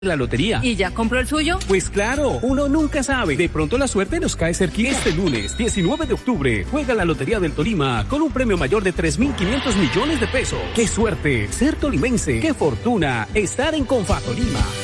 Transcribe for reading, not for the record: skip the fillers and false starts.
la lotería. ¿Y ya compró el suyo? Pues claro, uno nunca sabe. De pronto la suerte nos cae cerquita. Este lunes, 19 de octubre, juega la Lotería del Tolima con un premio mayor de 3.500 millones de pesos. ¡Qué suerte! Ser tolimense. ¡Qué fortuna! Estar en Confatolima.